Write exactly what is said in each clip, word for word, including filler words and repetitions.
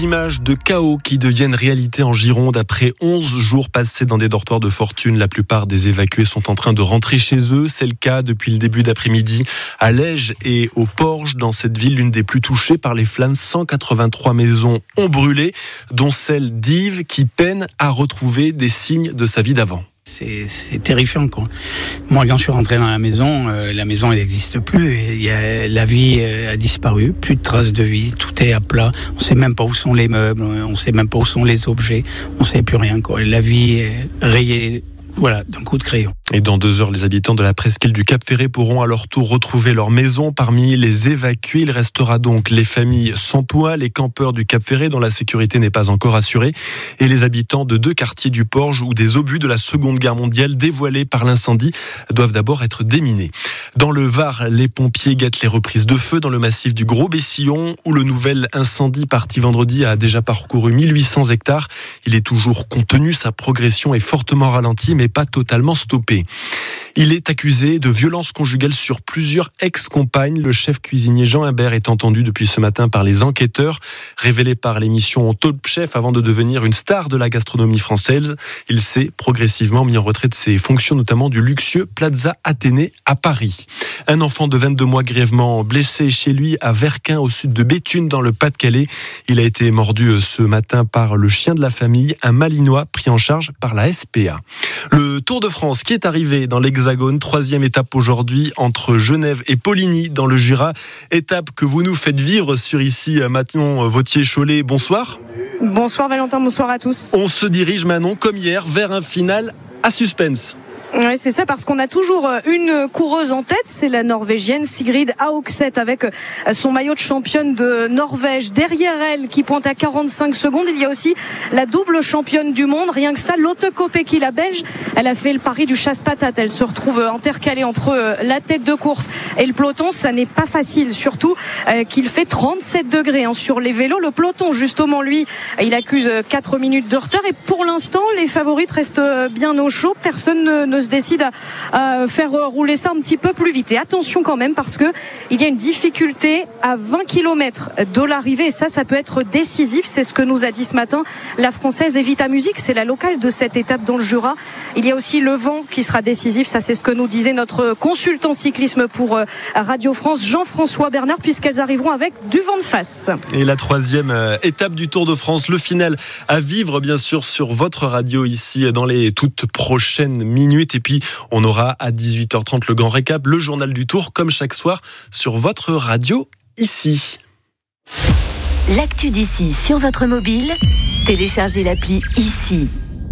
Images de chaos qui deviennent réalité en Gironde après onze jours passés dans des dortoirs de fortune. La plupart des évacués sont en train de rentrer chez eux. C'est le cas depuis le début d'après-midi à Lège et au Porge. Dans cette ville, l'une des plus touchées par les flammes, cent quatre-vingt-trois maisons ont brûlé, dont celle d'Yves qui peine à retrouver des signes de sa vie d'avant. C'est, c'est terrifiant, quoi. Moi, quand je suis rentré dans la maison, euh, la maison, elle n'existe plus. Il y a, la vie euh, a disparu, plus de traces de vie, tout est à plat. On ne sait même pas où sont les meubles, on ne sait même pas où sont les objets, on ne sait plus rien, quoi. La vie est rayée, voilà, d'un coup de crayon. Et dans deux heures, les habitants de la presqu'île du Cap-Ferré pourront à leur tour retrouver leur maison. Parmi les évacués, il restera donc les familles sans toit, les campeurs du Cap-Ferré dont la sécurité n'est pas encore assurée, et les habitants de deux quartiers du Porge où des obus de la Seconde Guerre mondiale dévoilés par l'incendie doivent d'abord être déminés. Dans le Var, les pompiers guettent les reprises de feu dans le massif du Gros-Bessillon où le nouvel incendie parti vendredi a déjà parcouru mille huit cents hectares. Il est toujours contenu, sa progression est fortement ralentie mais pas totalement stoppée. Il est accusé de violence conjugale sur plusieurs ex-compagnes. Le chef cuisinier Jean Imbert est entendu depuis ce matin par les enquêteurs. Révélé par l'émission Top Chef avant de devenir une star de la gastronomie française, il s'est progressivement mis en retrait de ses fonctions, notamment du luxueux Plaza Athénée à Paris. Un enfant de vingt-deux mois grièvement blessé chez lui à Verquin, au sud de Béthune, dans le Pas-de-Calais. Il a été mordu ce matin par le chien de la famille, un Malinois pris en charge par la S P A. Le Tour de France qui est arrivé dans l'Hexagone, troisième étape aujourd'hui entre Genève et Poligny dans le Jura. Étape que vous nous faites vivre sur ici, Manon Vautier-Cholet. Bonsoir. Bonsoir Valentin, bonsoir à tous. On se dirige, Manon, comme hier, vers un final à suspense. Oui, c'est ça, parce qu'on a toujours une coureuse en tête, c'est la Norvégienne Sigrid Haugset avec son maillot de championne de Norvège. Derrière elle, qui pointe à quarante-cinq secondes, il y a aussi la double championne du monde, rien que ça, Lotte Kopecky, la Belge. Elle a fait le pari du chasse-patate, elle se retrouve intercalée entre la tête de course et le peloton. Ça n'est pas facile, surtout qu'il fait trente-sept degrés hein, sur les vélos. Le peloton, justement, lui, il accuse quatre minutes de retard et pour l'instant, les favorites restent bien au chaud. Personne ne, ne se décide à, à faire rouler ça un petit peu plus vite. Et attention quand même, parce que il y a une difficulté à vingt kilomètres de l'arrivée, et ça, ça peut être décisif. C'est ce que nous a dit ce matin la Française Evita Music, c'est la locale de cette étape dans le Jura. Il y a aussi le vent qui sera décisif, ça c'est ce que nous disait notre consultant cyclisme pour Radio France, Jean-François Bernard, puisqu'elles arriveront avec du vent de face. Et la troisième étape du Tour de France, le final à vivre bien sûr sur votre radio ici dans les toutes prochaines minutes. Et puis on aura à dix-huit heures trente le grand récap, le journal du Tour, comme chaque soir sur votre radio ici. L'actu d'ici sur votre mobile, téléchargez l'appli ici.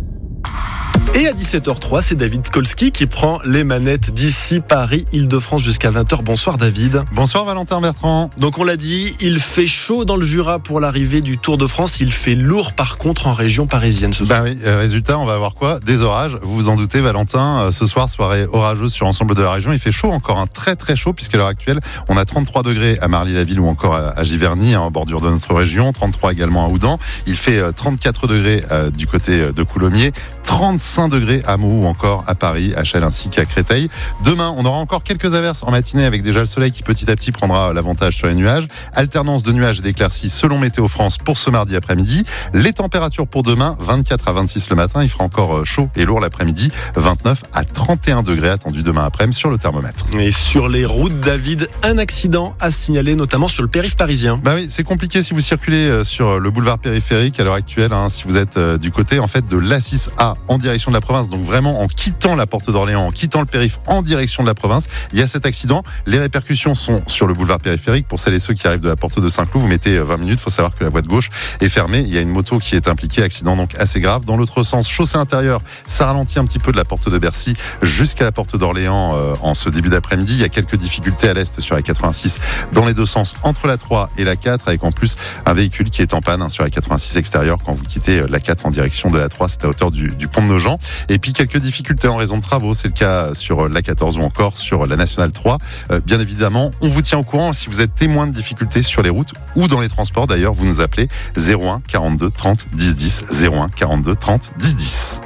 Et à dix-sept heures trois, c'est David Kolski qui prend les manettes d'ici Paris, Île-de-France jusqu'à vingt heures. Bonsoir David. Bonsoir Valentin Bertrand. Donc on l'a dit, il fait chaud dans le Jura pour l'arrivée du Tour de France. Il fait lourd par contre en région parisienne ce soir. Bah oui, euh, résultat, on va avoir quoi ? Des orages. Vous vous en doutez Valentin, euh, ce soir, soirée orageuse sur l'ensemble de la région. Il fait chaud encore, un hein, très très chaud, puisqu'à l'heure actuelle, on a trente-trois degrés à Marly-la-Ville ou encore à, à Giverny, hein, en bordure de notre région, trente-trois également à Houdan. Il fait euh, trente-quatre degrés euh, du côté de Coulommiers, trente-cinq degrés à Meaux ou encore à Paris, à Chelles ainsi qu'à Créteil. Demain, on aura encore quelques averses en matinée avec déjà le soleil qui petit à petit prendra l'avantage sur les nuages. Alternance de nuages et d'éclaircies selon Météo France pour ce mardi après-midi. Les températures pour demain, vingt-quatre à vingt-six le matin. Il fera encore chaud et lourd l'après-midi. vingt-neuf à trente et un degrés attendus demain après-midi sur le thermomètre. Et sur les routes, David, un accident à signaler, notamment sur le périph' parisien. Bah oui, c'est compliqué si vous circulez sur le boulevard périphérique à l'heure actuelle. Hein, si vous êtes du côté en fait de l'A six A en direction de la province, donc vraiment en quittant la porte d'Orléans, en quittant le périph' en direction de la province, il y a cet accident. Les répercussions sont sur le boulevard périphérique. Pour celles et ceux qui arrivent de la porte de Saint-Cloud, vous mettez vingt minutes. Il faut savoir que la voie de gauche est fermée. Il y a une moto qui est impliquée. Accident donc assez grave. Dans l'autre sens, chaussée intérieure, ça ralentit un petit peu de la porte de Bercy jusqu'à la porte d'Orléans euh, en ce début d'après-midi. Il y a quelques difficultés à l'est sur la quatre-vingt-six dans les deux sens entre la trois et la quatre, avec en plus un véhicule qui est en panne hein, sur la quatre-vingt-six extérieure quand vous quittez la quatre en direction de la trois. C'est à hauteur du, du pont de Nogent. Et puis quelques difficultés en raison de travaux. C'est le cas sur la quatorze ou encore sur la nationale trois. Euh, bien évidemment, on vous tient au courant si vous êtes témoin de difficultés sur les routes ou dans les transports. D'ailleurs, vous nous appelez zéro un quarante-deux trente dix dix, zéro un quarante-deux trente dix dix.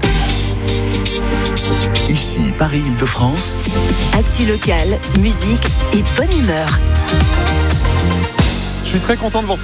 Ici, Paris, Île-de-France. Actu locale, musique et bonne humeur. Je suis très content de vous retrouver.